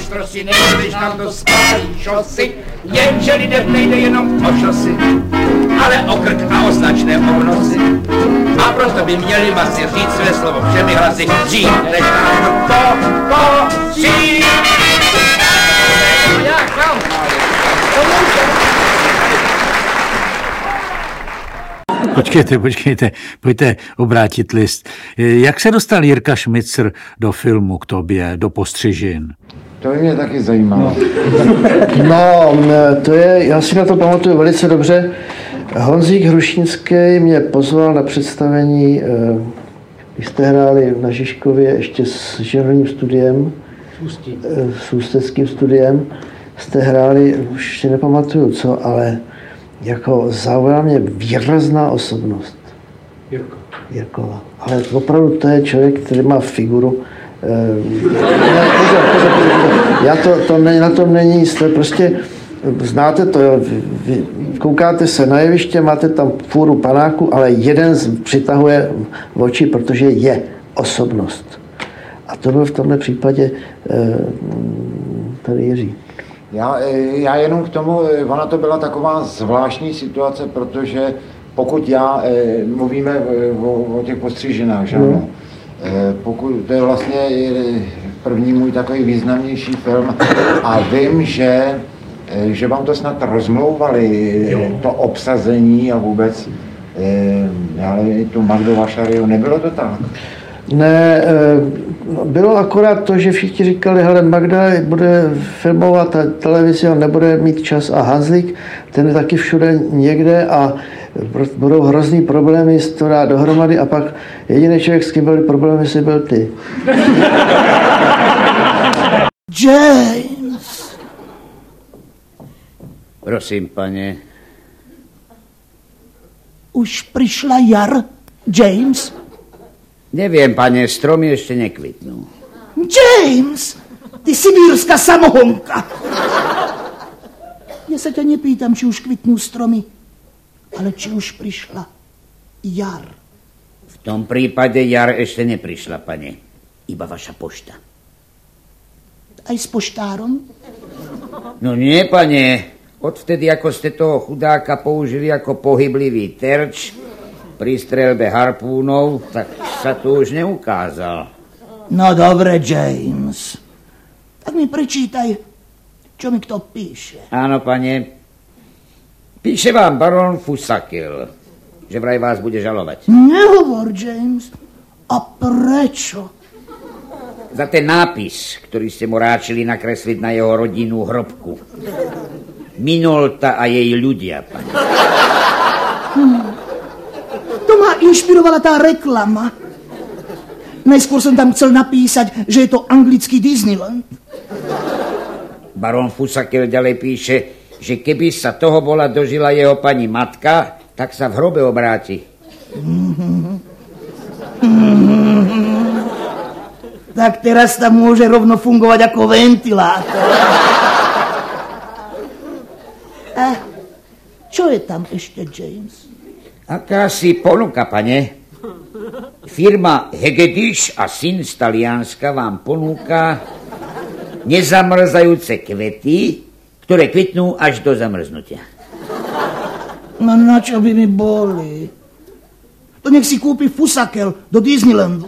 maštrosy, než nám to spálí šosy, jenže lidem nejde jenom o šosy, ale o krk a o značné obnosy. A proto by měli masy říct své slovo všemi hlasy, dřív, než nám to poří. Počkejte, pojďte obrátit list. Jak se dostal Jirka Šmicr do filmu k tobě, do Postřižin? To by mě taky zajímalo. No, to je, já si na to pamatuju velice dobře. Honzík Hrušínský mě pozval na představení, když jste hráli na Žižkově ještě s Žernovým studiem, s ústeckým studiem, jste hráli, už si nepamatuju co, ale jako zaujala mě výrazná osobnost. Jirkova. Ale opravdu to je člověk, který má figuru. Pozor. Na tom není nic, to je prostě, znáte to, jo, vy koukáte se na jeviště, máte tam fůru panáku, ale jeden přitahuje v oči, protože je osobnost. A to byl v tomhle případě tady Jiří. Já jenom k tomu, ona to byla taková zvláštní situace, protože pokud mluvíme o těch Postřižinách, že ano, pokud to je vlastně první můj takový významnější film a vím, že vám to snad rozmlouvali, to obsazení a vůbec, ale tu Magdu Vašariu, nebylo to tak? Ne, bylo akorát to, že všichni říkali, hele, Magda bude filmovat televizi, on nebude mít čas a Hanzlík, ten je taky všude někde a budou hrozný problémy s to dát dohromady a pak jediný člověk, s kým byly problémy, si byl ty. James! Prosím, pane. Už přišla jar, James? Neviem, pane, stromy ešte nekvitnú. James! Ty sibírska samohonka! Ja sa ťa nepýtam, či už kvitnú stromy, ale či už prišla jar. V tom prípade jar ešte neprišla, pane. Iba vaša pošta. Aj s poštárom? No nie, pane. Odvtedy, ako ste toho chudáka použili ako pohyblivý terč, pri streľbe harpúnov, tak sa tu už neukázal. No dobre, James. Tak mi prečítaj, čo mi kto píše. Áno, pane. Píše vám barón Fusakil, že vraj vás bude žalovať. Nehovor, James. A prečo? Za ten nápis, ktorý ste mu ráčili nakresliť na jeho rodinnú hrobku. Minolta a jej ľudia, pane. To ma inšpirovala tá reklama. Najskôr som tam chcel napísať, že je to anglický Disneyland. Barón Fusakel ďalej píše, že keby sa toho bola dožila jeho pani matka, tak sa v hrobe obráti. Tak teraz tam môže rovno fungovať ako ventilátor. A čo je tam ešte, James? Akási ponuka, pane. Firma Hegedíš a syn z Talianska vám ponúka nezamrzajúce kvety, ktoré kvitnú až do zamrznutia. No na čo by mi boli? To nech si kúpi Fusakel do Disneylandu.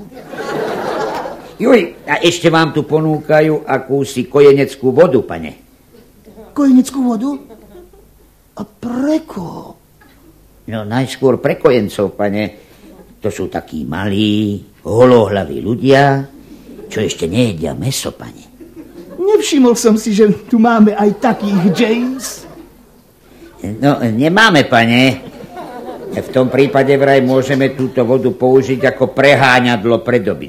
Juj, a ešte vám tu ponúkajú akúsi kojeneckú vodu, pane. Kojeneckú vodu? A preko? No najskôr pre kojencov, pane. To sú takí malí, holohlaví ľudia, čo ešte nejedia mäso, pane. Nevšimol som si, že tu máme aj takých, James. No, nemáme, pane. V tom prípade vraj môžeme túto vodu použiť ako preháňadlo pre dobytok.